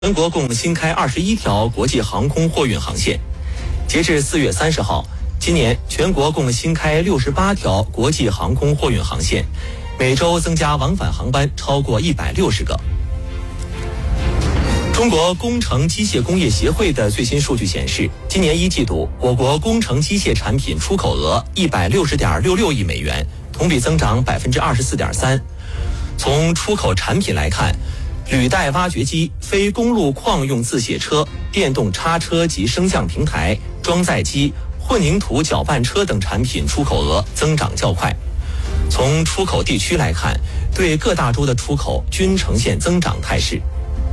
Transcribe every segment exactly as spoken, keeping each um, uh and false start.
全国共新开二十一条国际航空货运航线。截至四月三十号，今年全国共新开六十八条国际航空货运航线，每周增加往返航班超过一百六十个。中国工程机械工业协会的最新数据显示，今年一季度我国工程机械产品出口额一百六十点六六亿美元，同比增长百分之二十四点三。从出口产品来看，履带挖掘机、非公路矿用自卸车、电动叉车及升降平台、装载机、混凝土搅拌车等产品出口额增长较快。从出口地区来看，对各大洲的出口均呈现增长态势。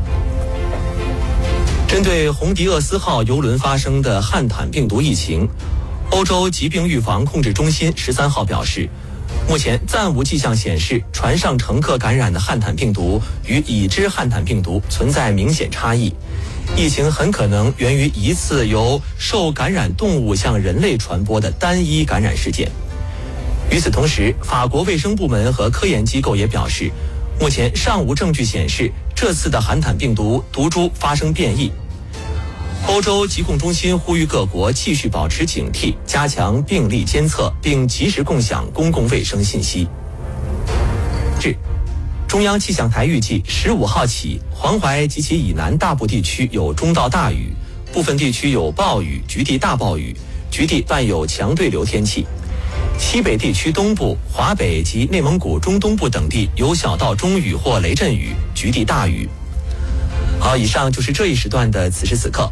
针对红迪厄斯号邮轮发生的汉坦病毒疫情，欧洲疾病预防控制中心十三号表示，目前暂无迹象显示船上乘客感染的汉坦病毒与已知汉坦病毒存在明显差异，疫情很可能源于一次由受感染动物向人类传播的单一感染事件。与此同时，法国卫生部门和科研机构也表示，目前尚无证据显示这次的汉坦病毒毒株发生变异。欧洲疾控中心呼吁各国继续保持警惕，加强病例监测，并及时共享公共卫生信息。至中央气象台预计，十五号起，黄淮及其以南大部地区有中到大雨，部分地区有暴雨、局地大暴雨，局地伴有强对流天气。西北地区东部、华北及内蒙古中东部等地有小到中雨或雷阵雨，局地大雨。好，以上就是这一时段的此时此刻。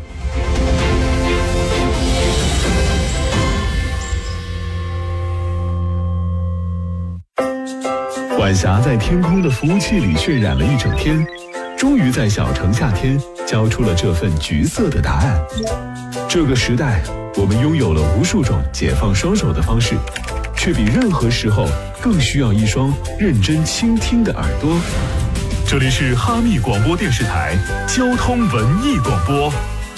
晚霞在天空的服务器里渲染了一整天，终于在小城夏天交出了这份橘色的答案。这个时代，我们拥有了无数种解放双手的方式，却比任何时候更需要一双认真倾听的耳朵。这里是哈密广播电视台交通文艺广播。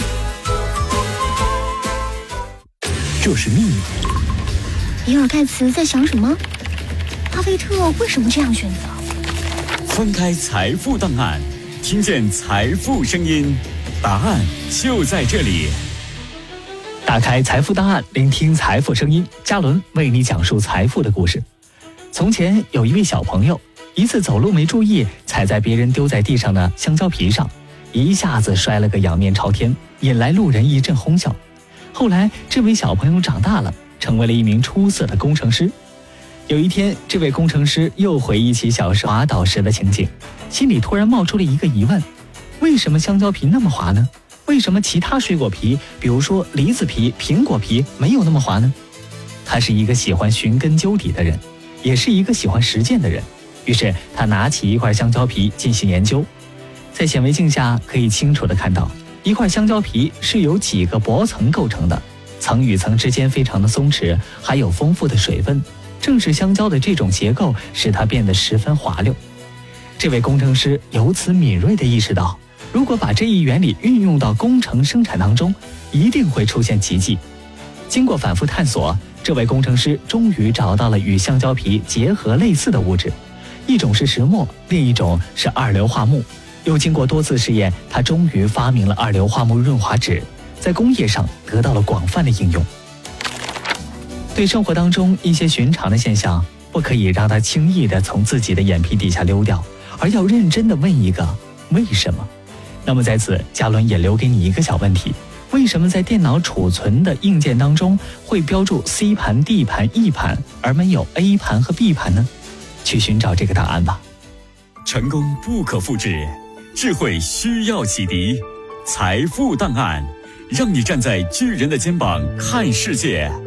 这是秘密。 比尔盖茨在想什么？巴菲特为什么这样选择？ 翻开财富档案，听见财富声音，答案就在这里。 打开财富档案，聆听财富声音，嘉伦为你讲述财富的故事。从前有一位小朋友，一次走路没注意，踩在别人丢在地上的香蕉皮上，一下子摔了个仰面朝天，引来路人一阵哄笑。后来这位小朋友长大了，成为了一名出色的工程师。有一天，这位工程师又回忆起小时候滑倒时的情景，心里突然冒出了一个疑问：为什么香蕉皮那么滑呢？为什么其他水果皮，比如说梨子皮、苹果皮，没有那么滑呢？他是一个喜欢寻根究底的人，也是一个喜欢实践的人。于是他拿起一块香蕉皮进行研究。在显微镜下可以清楚地看到，一块香蕉皮是由几个薄层构成的，层与层之间非常的松弛，还有丰富的水分。正是香蕉的这种结构使它变得十分滑溜。这位工程师由此敏锐地意识到，如果把这一原理运用到工程生产当中，一定会出现奇迹。经过反复探索，这位工程师终于找到了与香蕉皮结合类似的物质，一种是石墨，另一种是二硫化钼。又经过多次试验，他终于发明了二硫化钼润滑脂，在工业上得到了广泛的应用。对生活当中一些寻常的现象，不可以让它轻易地从自己的眼皮底下溜掉，而要认真地问一个为什么。那么在此，嘉伦也留给你一个小问题：为什么在电脑储存的硬件当中会标注 C 盘、D 盘、E 盘，而没有 A 盘和 B 盘呢？去寻找这个答案吧。 成功不可复制，智慧需要启迪。财富档案，让你站在巨人的肩膀看世界。